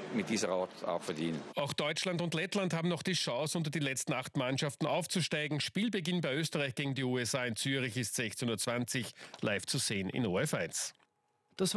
mit dieser Art auch verdienen. Auch Deutschland und Lettland haben noch die Chance, unter die letzten 8 Mannschaften aufzusteigen. Spielbeginn bei Österreich gegen die USA in Zürich ist 16:20 Uhr live zu sehen in ORF1.